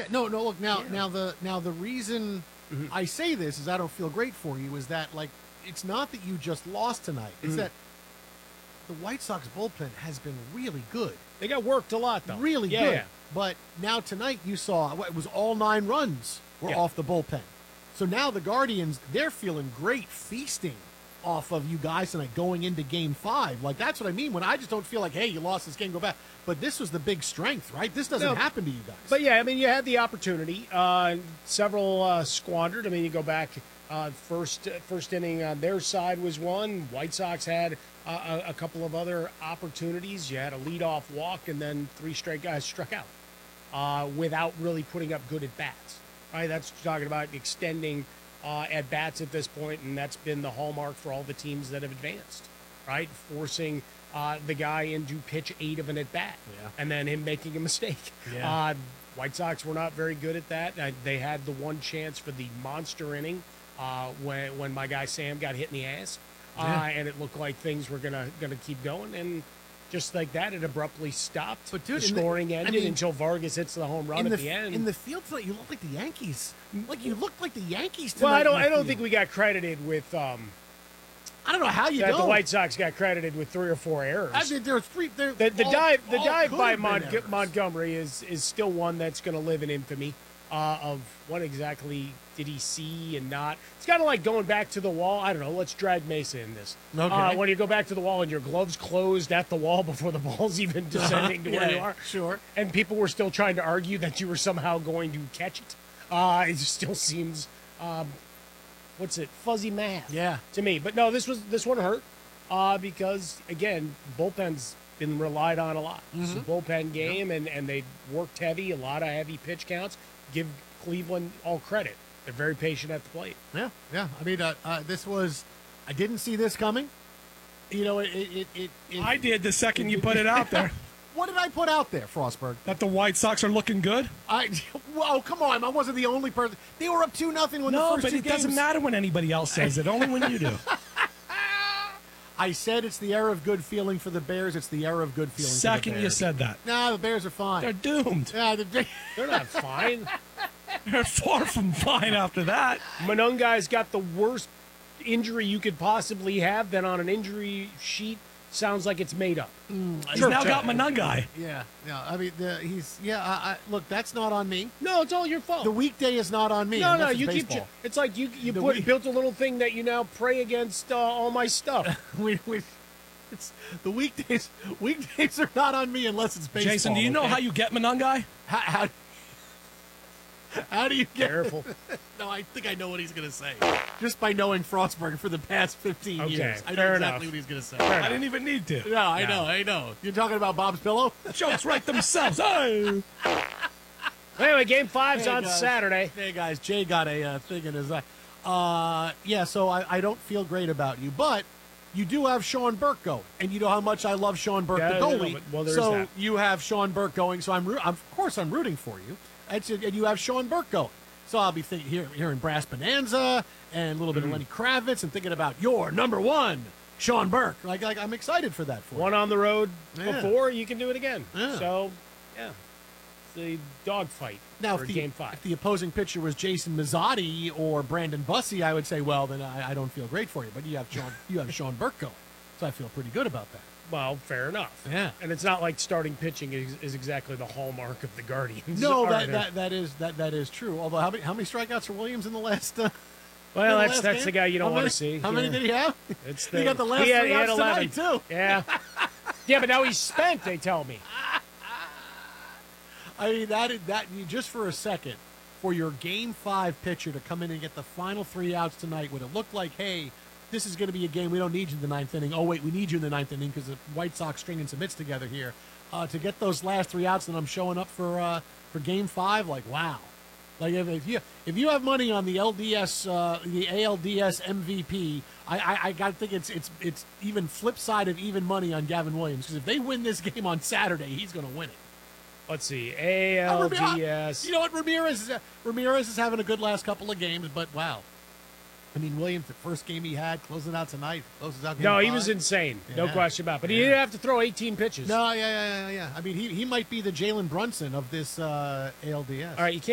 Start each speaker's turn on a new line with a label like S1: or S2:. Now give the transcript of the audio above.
S1: Yeah, no. Look now the reason I say this is I don't feel great for you is that like it's not that you just lost tonight. It's that the White Sox bullpen has been really good,
S2: They got worked a lot, though.
S1: really
S2: Yeah,
S1: good.
S2: yeah.
S1: But now tonight you saw it was all 9 runs were
S2: Yeah.
S1: off the bullpen. So now the Guardians they're feeling great, feasting off of you guys tonight going into Game 5. Like that's what I mean when I just don't feel like hey you lost this game, go back. But this was the big strength, right? This doesn't
S2: No.
S1: happen to you guys.
S2: But yeah, I mean, you had the opportunity. Several squandered. I mean, you go back. First inning on their side was one. White Sox had a couple of other opportunities. You had a leadoff walk, and then 3 straight guys struck out without really putting up good at bats. Right? That's talking about extending at bats at this point, and that's been the hallmark for all the teams that have advanced. Right, forcing the guy into pitch 8 of an at bat, and then him making a mistake.
S1: Yeah.
S2: White Sox were not very good at that. They had the one chance for the monster inning when my guy Sam got hit in the ass, and it looked like things were gonna keep going, and just like that, it abruptly stopped.
S1: But dude,
S2: the scoring ended until Vargas hits the home run at the end.
S1: In the field tonight, you look like the Yankees. Like you looked like the Yankees
S2: Well,
S1: tonight.
S2: I don't think we got credited with.
S1: I don't know how you
S2: that
S1: don't.
S2: the White Sox got credited with 3 or 4 errors.
S1: I mean, there are 3.
S2: The
S1: all
S2: dive
S1: could
S2: by
S1: have been errors.
S2: Montgomery is still one that's going to live in infamy of what exactly did he see and not. It's kind of like going back to the wall. I don't know. Let's drag Mesa in this.
S1: Okay.
S2: When you go back to the wall and your gloves closed at the wall before the ball's even descending to where you are.
S1: Sure.
S2: And people were still trying to argue that you were somehow going to catch it. It still seems, fuzzy math.
S1: Yeah.
S2: To me. But no, this one hurt. Because again, bullpen's been relied on a lot. It's a bullpen game, and they worked heavy, a lot of heavy pitch counts. Give Cleveland all credit; they're very patient at the plate.
S1: Yeah. I mean, this was. I didn't see this coming. You know, it
S3: I did the second you put it out there.
S1: What did I put out there, Frostberg?
S3: That the White Sox are looking good?
S1: Well, come on. I wasn't the only person. They were up 2-0 when the
S3: No,
S1: first
S3: but
S1: 2
S3: it
S1: games.
S3: doesn't matter when anybody else says it, only when you do.
S1: I said it's the era of good feeling for the Bears. It's the era of good feeling for the
S3: Second
S1: Bears.
S3: you said that.
S1: Nah, the Bears are fine.
S3: They're doomed.
S1: Yeah,
S2: They're not fine.
S3: They're far from fine after that.
S2: Monungai's got the worst injury you could possibly have. Then on an injury sheet, sounds like it's made up.
S3: He's now got Manungai.
S1: Yeah. I mean, look, that's not on me.
S2: No, it's all your fault.
S1: The weekday is not on me.
S2: No,
S1: unless it's
S2: you keep.
S1: baseball.
S2: It's like you built a little thing that you now pray against all my stuff.
S1: It's the weekdays. Weekdays are not on me unless it's baseball.
S3: Jason, do you know
S1: okay?
S3: how you get Manungai?
S1: How do you get?
S2: Careful.
S1: No, I think I know what he's going to say. Just by knowing Frostberg for the past 15
S2: Okay,
S1: years, I know
S2: fair
S1: exactly
S2: enough.
S1: what he's going to say.
S3: I didn't even need to.
S1: No, I know. You're talking about Bob's Pillow?
S3: Jokes write themselves. Oh.
S2: Anyway, Game 5's on
S1: guys.
S2: Saturday.
S1: Hey guys, Jay got a thing in his eye. So I don't feel great about you, but you do have Sean Burke going, and you know how much I love Sean Burke,
S2: Yeah,
S1: the
S2: I know,
S1: goalie.
S2: but- well, there is
S1: so
S2: that.
S1: you have Sean Burke going, so of course I'm rooting for you. And you have Sean Burke going. So I'll be thinking hearing Brass Bonanza and a little bit of Lenny Kravitz and thinking about your number one, Sean Burke. Like I'm excited for that for
S2: One
S1: you.
S2: on the road
S1: Yeah.
S2: before, you can do it again.
S1: Yeah.
S2: So, yeah. It's a dogfight
S1: Now,
S2: for
S1: if
S2: Game 5.
S1: the opposing pitcher was Jason Mazzotti or Brandon Bussey, I would say, well, then I don't feel great for you. But you have Sean Burke going, so I feel pretty good about that.
S2: Well, fair enough.
S1: Yeah.
S2: And it's not like starting pitching is exactly the hallmark of the Guardians.
S1: No,
S2: Are
S1: that is true. Although how many strikeouts for Williams in the last?
S2: Well,
S1: last
S2: that's
S1: game?
S2: the guy you don't
S1: How
S2: want
S1: many-
S2: to see.
S1: How many did he have?
S2: It's
S1: He got the last
S2: he had
S1: 3 outs
S2: 11
S1: tonight too.
S2: Yeah. Yeah, but now he's spent. They tell me.
S1: I mean that you just for a second for your Game 5 pitcher to come in and get the final 3 outs tonight would have looked like, hey, this is going to be a game we don't need you in the 9th inning. Oh wait, we need you in the 9th inning because the White Sox stringing some hits together here to get those last 3 outs. And I'm showing up for Game 5. Like wow, like if you have money on the LDS the ALDS MVP, I got to think it's even flip side of even money on Gavin Williams because if they win this game on Saturday, he's going to win it.
S2: Let's see. ALDS.
S1: You know what? Ramirez is having a good last couple of games, but wow. I mean, Williams, the first game he had, closing out tonight, closes out game
S2: No, he
S1: 5.
S2: was insane. No
S1: Yeah.
S2: question about it. But he didn't have to throw 18 pitches.
S1: No, yeah. I mean, he might be the Jalen Brunson of this ALDS.
S2: All right, you can't